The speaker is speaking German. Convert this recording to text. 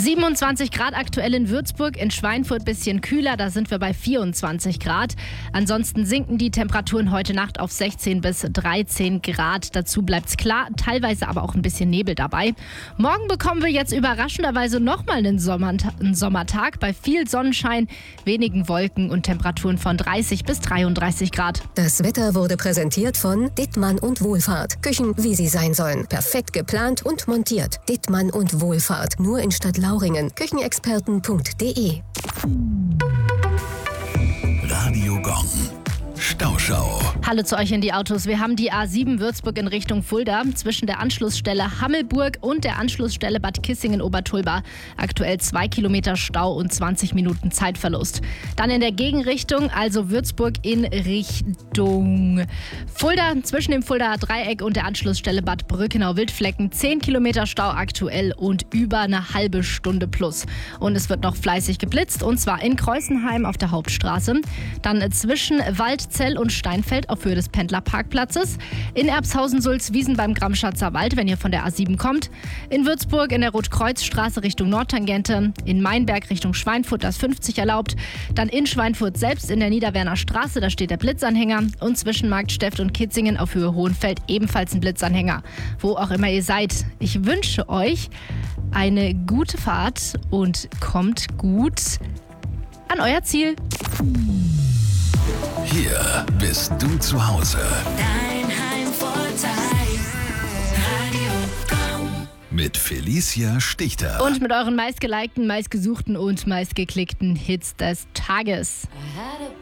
27 Grad aktuell in Würzburg, in Schweinfurt bisschen kühler, da sind wir bei 24 Grad. Ansonsten sinken die Temperaturen heute Nacht auf 16 bis 13 Grad. Dazu bleibt's klar, teilweise aber auch ein bisschen Nebel dabei. Morgen bekommen wir jetzt überraschenderweise nochmal einen Sommertag bei viel Sonnenschein, wenigen Wolken und Temperaturen von 30 bis 33 Grad. Das Wetter wurde präsentiert von Dittmann und Wohlfahrt. Küchen, wie sie sein sollen. Perfekt geplant und montiert. Dittmann und Wohlfahrt. Nur in Stadtlauringen. Küchenexperten.de. Radio Gong. Stauschau. Hallo zu euch in die Autos. Wir haben die A7 Würzburg in Richtung Fulda zwischen der Anschlussstelle Hammelburg und der Anschlussstelle Bad Kissingen-Obertulba. Aktuell 2 Kilometer Stau und 20 Minuten Zeitverlust. Dann in der Gegenrichtung, also Würzburg in Richtung Fulda, zwischen dem Fuldaer Dreieck und der Anschlussstelle Bad Brückenau-Wildflecken. 10 Kilometer Stau aktuell und über eine halbe Stunde plus. Und es wird noch fleißig geblitzt, und zwar in Kreuzenheim auf der Hauptstraße. Dann zwischen Waldzell und Steinfeld auf Höhe des Pendlerparkplatzes. In Erbshausen-Sulzwiesen beim Gramschatzer Wald, wenn ihr von der A7 kommt. In Würzburg in der Rotkreuzstraße Richtung Nordtangente. In Mainberg Richtung Schweinfurt, das 50 erlaubt. Dann in Schweinfurt selbst in der Niederwerner Straße, da steht der Blitzanhänger. Und zwischen Marktsteft und Kitzingen auf Höhe Hohenfeld ebenfalls ein Blitzanhänger. Wo auch immer ihr seid, ich wünsche euch eine gute Fahrt und kommt gut an euer Ziel. Hier bist du zu Hause. Dein Heimvorteil. Radio Gong. Mit Felicia Stichter. Und mit euren meistgelikten, meistgesuchten und meistgeklickten Hits des Tages.